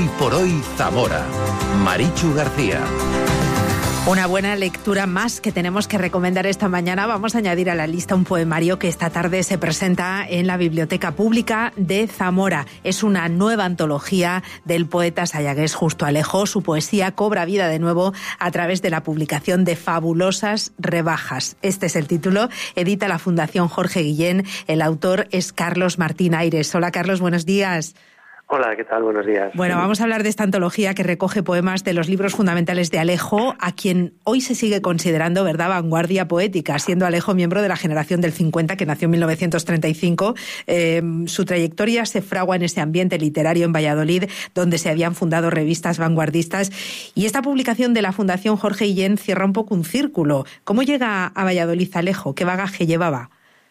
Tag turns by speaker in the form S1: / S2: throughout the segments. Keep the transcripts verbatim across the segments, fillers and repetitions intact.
S1: Hoy por hoy Zamora. Marichu García.
S2: Una buena lectura más que tenemos que recomendar esta mañana. Vamos a añadir a la lista un poemario que esta tarde se presenta en la Biblioteca Pública de Zamora. Es una nueva antología del poeta sayagués Justo Alejo. Su poesía cobra vida de nuevo a través de la publicación de Fabulosas Rebajas. Este es el título. Edita la Fundación Jorge Guillén. El autor es Carlos Martín Aires. Hola, Carlos, buenos días.
S3: Hola, ¿qué tal? Buenos días.
S2: Bueno, vamos a hablar de esta antología que recoge poemas de los libros fundamentales de Alejo, a quien hoy se sigue considerando, ¿verdad?, vanguardia poética, siendo Alejo miembro de la generación del cincuenta, que nació en mil novecientos treinta y cinco. Eh, su trayectoria se fragua en ese ambiente literario en Valladolid, donde se habían fundado revistas vanguardistas. Y esta publicación de la Fundación Jorge Guillén cierra un poco un círculo. ¿Cómo llega a Valladolid Alejo? ¿Qué bagaje llevaba?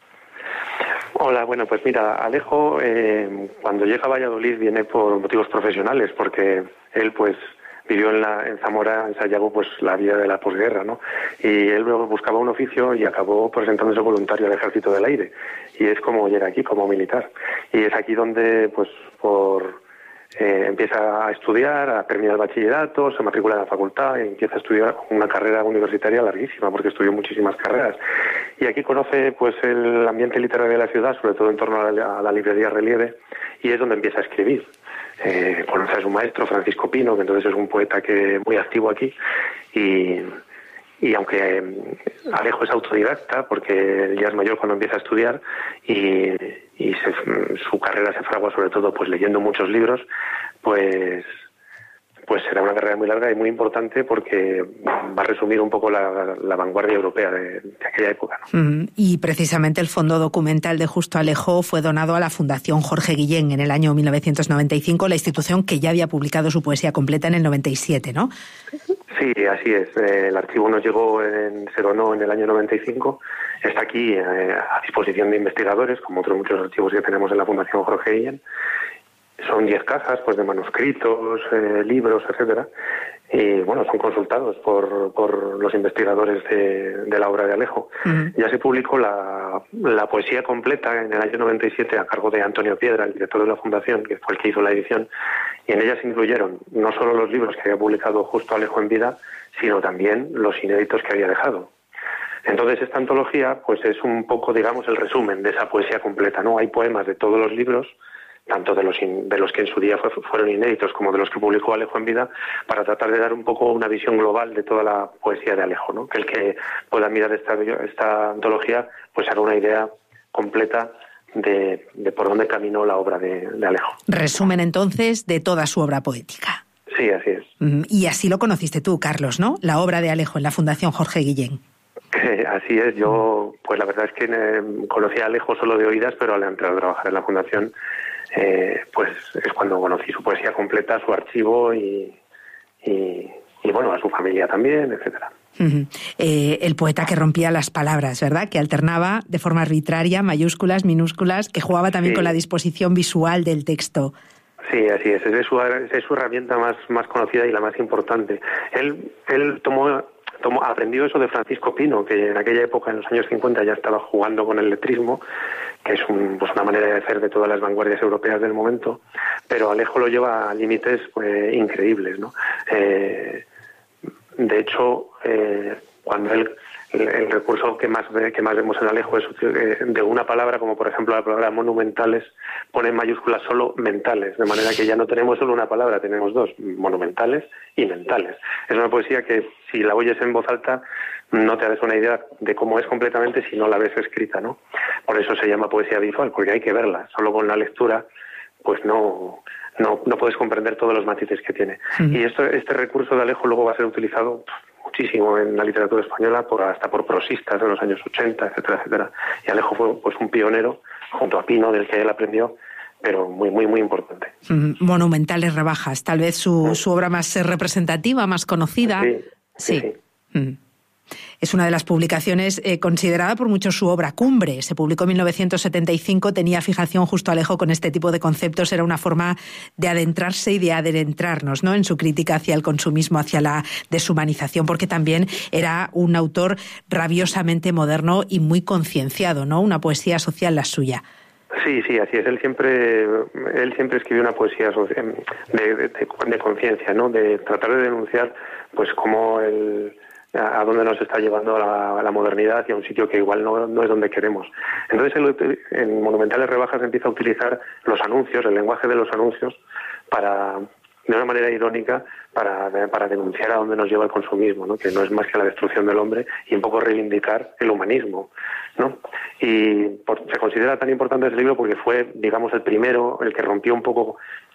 S3: Hola, bueno, pues mira, Alejo eh, cuando llega a Valladolid viene por motivos profesionales, porque él pues vivió en, la, en Zamora, en Sayago, pues la vida de la posguerra, ¿no? Y él luego buscaba un oficio y acabó presentándose voluntario al Ejército del Aire. Y es como llega aquí, como militar. Y es aquí donde, pues, por... Eh, empieza a estudiar, a terminar el bachillerato, se matricula en la facultad y empieza a estudiar una carrera universitaria larguísima, porque estudió muchísimas carreras. Y aquí conoce pues el ambiente literario de la ciudad, sobre todo en torno a la, a la librería Relieve, y es donde empieza a escribir. Eh, conoce a su maestro, Francisco Pino, que entonces es un poeta que muy activo aquí, y... Y aunque eh, Alejo es autodidacta, porque él ya es mayor cuando empieza a estudiar, y, y se, su carrera se fragua sobre todo pues leyendo muchos libros, pues pues será una carrera muy larga y muy importante, porque va a resumir un poco la, la vanguardia europea de, de aquella época, ¿no?
S2: Mm, y precisamente el fondo documental de Justo Alejo fue donado a la Fundación Jorge Guillén en el año mil novecientos noventa y cinco, la institución que ya había publicado su poesía completa en el noventa y siete, ¿no?
S3: Sí, así es. Eh, el archivo nos llegó, en, se donó en el año noventa y cinco. Está aquí eh, a disposición de investigadores, como otros muchos archivos que tenemos en la Fundación Jorge Guillén. Son diez cajas pues de manuscritos, eh, libros, etcétera. Y bueno, son consultados por, por los investigadores de, de la obra de Alejo. Uh-huh. Ya se publicó la, la poesía completa en el año noventa y siete a cargo de Antonio Piedra, el director de la Fundación, que fue el que hizo la edición, y en ella se incluyeron no solo los libros que había publicado Justo Alejo en vida, sino también los inéditos que había dejado. Entonces esta antología pues es un poco, digamos, el resumen de esa poesía completa, ¿no? Hay poemas de todos los libros, tanto de los in, de los que en su día fue, fueron inéditos como de los que publicó Alejo en vida, para tratar de dar un poco una visión global de toda la poesía de Alejo, ¿no? Que el que pueda mirar esta, esta antología pues haga una idea completa de, de por dónde caminó la obra de, de Alejo.
S2: Resumen entonces de toda su obra poética.
S3: Sí, así es.
S2: Y así lo conociste tú, Carlos, ¿no? La obra de Alejo en la Fundación Jorge Guillén.
S3: Así es, yo pues la verdad es que eh, conocí a Alejo solo de oídas, pero al entrar a trabajar en la Fundación Eh, pues es cuando conocí su poesía completa, su archivo y, y, y bueno, a su familia también, etcétera.
S2: Uh-huh. Eh, el poeta que rompía las palabras, ¿verdad? Que alternaba de forma arbitraria mayúsculas, minúsculas, que jugaba también sí. con la disposición visual del texto.
S3: Sí, así es. Esa es su, es su herramienta más, más conocida y la más importante. Él, él tomó... Tomó, aprendió eso de Francisco Pino, que en aquella época, en los años cincuenta, ya estaba jugando con el letrismo, que es un, pues una manera de hacer de todas las vanguardias europeas del momento, pero Alejo lo lleva a límites pues, increíbles, ¿no? Eh, de hecho, eh, cuando él, el, el recurso que más que más vemos en Alejo es eh, de una palabra, como por ejemplo la palabra monumentales, pone en mayúsculas solo mentales, de manera que ya no tenemos solo una palabra, tenemos dos, monumentales y mentales. Es una poesía que si la oyes en voz alta no te das una idea de cómo es completamente si no la ves escrita, ¿no? Por eso se llama poesía visual, porque hay que verla. Solo con la lectura pues no no, no puedes comprender todos los matices que tiene. Uh-huh. Y esto, este recurso de Alejo luego va a ser utilizado muchísimo en la literatura española, por hasta por prosistas de los años ochenta, etcétera, etcétera. Y Alejo fue pues un pionero, junto a Pino, del que él aprendió, pero muy, muy, muy importante.
S2: Mm, Monumentales Rebajas, tal vez su, sí. su obra más representativa, más conocida.
S3: Sí, sí.
S2: sí. sí. Mm. Es una de las publicaciones eh, considerada por muchos su obra cumbre. Se publicó en mil novecientos setenta y cinco, tenía fijación Justo Alejo con este tipo de conceptos. Era una forma de adentrarse y de adentrarnos, ¿no?, en su crítica hacia el consumismo, hacia la deshumanización, porque también era un autor rabiosamente moderno y muy concienciado, ¿no? Una poesía social la suya.
S3: Sí, sí, así es. Él siempre, él siempre escribió una poesía de, de, de, de conciencia, ¿no? De tratar de denunciar, pues, cómo el, a dónde nos está llevando la, la modernidad y a un sitio que igual no, no es donde queremos. Entonces, él, en Monumentales Rebajas empieza a utilizar los anuncios, el lenguaje de los anuncios, para, de una manera irónica, para, para denunciar a dónde nos lleva el consumismo, ¿no? Que no es más que la destrucción del hombre, y un poco reivindicar el humanismo, ¿no? Y por, se considera tan importante ese libro porque fue, digamos, el primero, el que rompió un poco,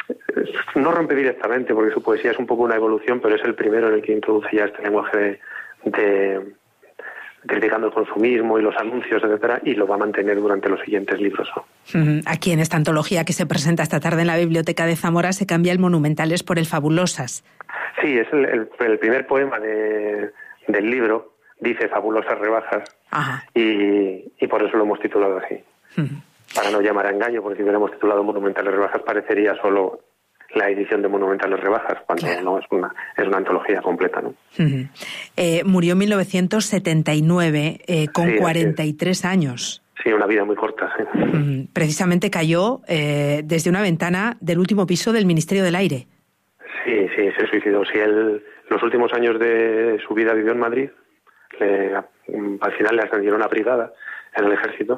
S3: no rompe directamente porque su poesía es un poco una evolución, pero es el primero en el que introduce ya este lenguaje de, de criticando el consumismo y los anuncios, etcétera, y lo va a mantener durante los siguientes libros, ¿no?
S2: Aquí en esta antología que se presenta esta tarde en la Biblioteca de Zamora se cambia el Monumentales por el Fabulosas.
S3: Sí, es el, el, el primer poema de, del libro, dice Fabulosas Rebajas. Ajá. Y, y por eso lo hemos titulado así. Uh-huh. Para no llamar a engaño, porque si hubiéramos titulado Monumentales Rebajas parecería solo la edición de Monumentales Rebajas, cuando claro. no es una es una antología completa, ¿no?
S2: Uh-huh. Eh, murió en mil novecientos setenta y nueve, eh, con sí, cuarenta y tres años.
S3: Sí, una vida muy corta, sí.
S2: Uh-huh. Precisamente cayó eh, desde una ventana del último piso del Ministerio del Aire.
S3: Sí, sí, se suicidó. Sí, él los últimos años de su vida vivió en Madrid. Le, al final le ascendieron a brigada en el ejército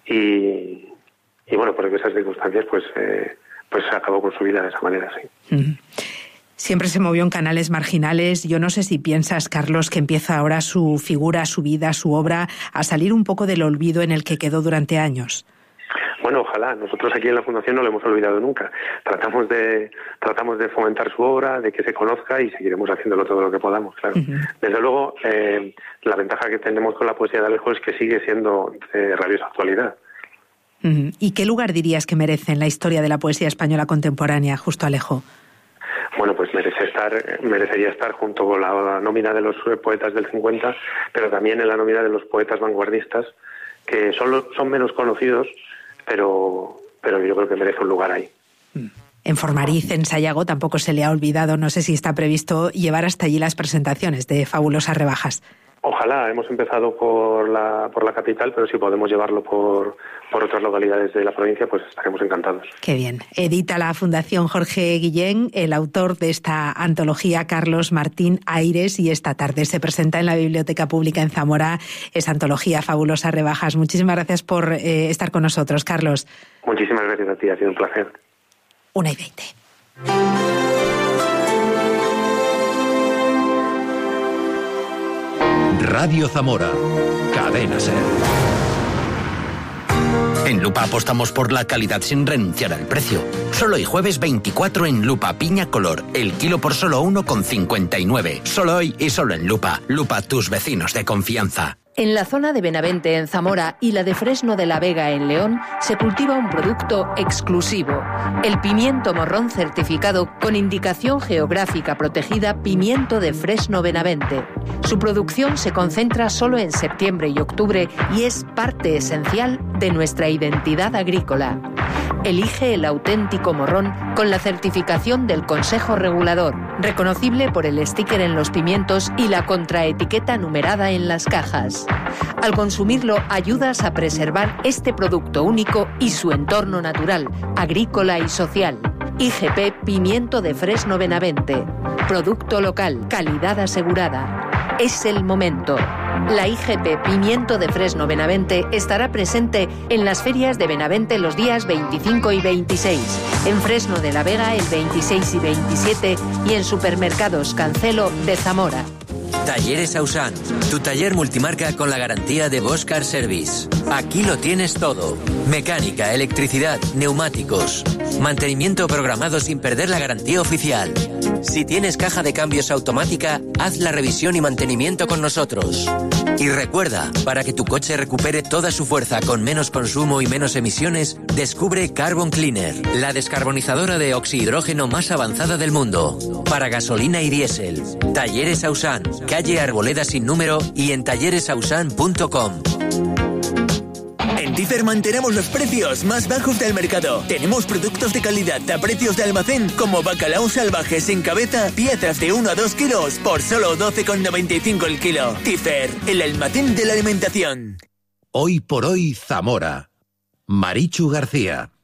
S3: y, y bueno, por esas circunstancias pues eh, pues acabó con su vida de esa manera, sí.
S2: Uh-huh. Siempre se movió en canales marginales. Yo no sé si piensas, Carlos, que empieza ahora su figura, su vida, su obra a salir un poco del olvido en el que quedó durante años.
S3: Bueno, ojalá. Nosotros aquí en la Fundación no lo hemos olvidado nunca. Tratamos de tratamos de fomentar su obra, de que se conozca y seguiremos haciéndolo todo lo que podamos, claro. Uh-huh. Desde luego, eh, la ventaja que tenemos con la poesía de Alejo es que sigue siendo de rabiosa actualidad.
S2: Uh-huh. ¿Y qué lugar dirías que merece en la historia de la poesía española contemporánea, Justo Alejo?
S3: Bueno, pues merece estar, merecería estar junto con la nómina de los poetas del cincuenta, pero también en la nómina de los poetas vanguardistas, que son, son menos conocidos, pero, pero yo creo que merece un lugar ahí.
S2: En Formariz, en Sayago, tampoco se le ha olvidado, no sé si está previsto llevar hasta allí las presentaciones de Fabulosas Rebajas.
S3: Ojalá, hemos empezado por la por la capital, pero si podemos llevarlo por, por otras localidades de la provincia, pues estaremos encantados.
S2: Qué bien. Edita la Fundación Jorge Guillén, el autor de esta antología, Carlos Martín Aires, y esta tarde se presenta en la Biblioteca Pública en Zamora esa antología Fabulosas Rebajas. Muchísimas gracias por eh, estar con nosotros, Carlos.
S3: Muchísimas gracias a ti, ha sido un placer.
S2: Una y veinte.
S1: Radio Zamora, Cadena Ser.
S4: En Lupa apostamos por la calidad sin renunciar al precio. Solo hoy jueves veinticuatro en Lupa Piña Color. El kilo por solo uno con cincuenta y nueve. Solo hoy y solo en Lupa. Lupa, tus vecinos de confianza.
S5: En la zona de Benavente, en Zamora, y la de Fresno de la Vega, en León, se cultiva un producto exclusivo, el pimiento morrón certificado con indicación geográfica protegida Pimiento de Fresno Benavente. Su producción se concentra solo en septiembre y octubre y es parte esencial de nuestra identidad agrícola. Elige el auténtico morrón con la certificación del Consejo Regulador, reconocible por el sticker en los pimientos y la contraetiqueta numerada en las cajas. Al consumirlo, ayudas a preservar este producto único y su entorno natural, agrícola y social. I G P Pimiento de Fresno Benavente. Producto local, calidad asegurada. Es el momento. La I G P Pimiento de Fresno Benavente estará presente en las ferias de Benavente los días veinticinco y veintiséis, en Fresno de la Vega el veintiséis y veintisiete y en Supermercados Cancelo de Zamora.
S6: Talleres Ausan, tu taller multimarca con la garantía de Bosch Car Service. Aquí lo tienes todo. Mecánica, electricidad, neumáticos. Mantenimiento programado sin perder la garantía oficial. Si tienes caja de cambios automática, haz la revisión y mantenimiento con nosotros. Y recuerda, para que tu coche recupere toda su fuerza con menos consumo y menos emisiones, descubre Carbon Cleaner, la descarbonizadora de oxihidrógeno más avanzada del mundo. Para gasolina y diésel. Talleres Ausan, calle Arboleda sin número y en talleres ausan punto com.
S7: En Tícer mantenemos los precios más bajos del mercado. Tenemos productos de calidad a precios de almacén como bacalao salvaje sin cabeza, piezas de uno a dos kilos por solo doce con noventa y cinco el kilo. Tícer, el almacén de la alimentación.
S1: Hoy por hoy Zamora. Marichu García.